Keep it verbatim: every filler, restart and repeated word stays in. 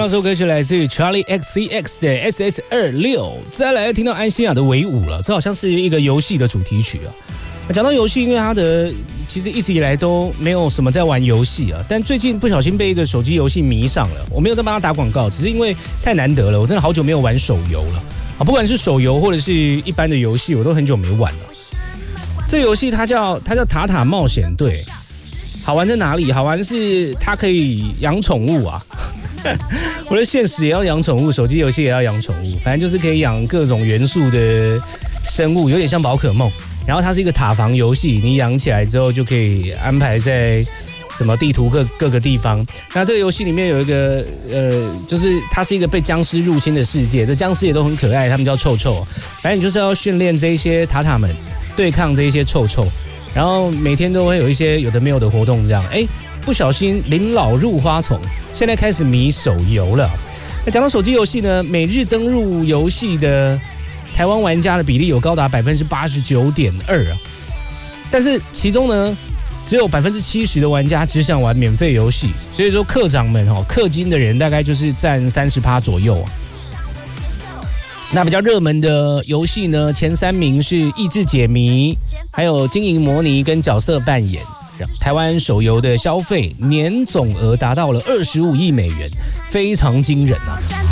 到这首歌曲来自于 Charlie X C X 的 S S 二六， 再来听到安心亚的维舞了，这好像是一个游戏的主题曲啊。讲到游戏，因为他的其实一直以来都没有什么在玩游戏啊，但最近不小心被一个手机游戏迷上了。我没有在帮他打广告，只是因为太难得了，我真的好久没有玩手游了啊！不管是手游或者是一般的游戏，我都很久没玩了。这个游戏它叫它叫塔塔冒险队，好玩在哪里？好玩是它可以养宠物啊！我的现实也要养宠物，手机游戏也要养宠物，反正就是可以养各种元素的生物，有点像宝可梦。然后它是一个塔防游戏，你养起来之后就可以安排在什么地图各各个地方。那这个游戏里面有一个呃，就是它是一个被僵尸入侵的世界，这僵尸也都很可爱，他们叫臭臭。反正你就是要训练这些塔塔们对抗这一些臭臭，然后每天都会有一些有的没有的活动这样。哎，不小心临老入花丛，现在开始迷手游了。那讲到手机游戏呢，每日登入游戏的台湾玩家的比例有高达百分之八十九点二啊，但是其中呢，只有百分之七十的玩家只想玩免费游戏，所以说课长们哦，氪金的人大概就是占三十趴左右啊。那比较热门的游戏呢，前三名是益智解谜，还有经营模拟跟角色扮演。台湾手游的消费年总额达到了二十五亿美元，非常惊人啊！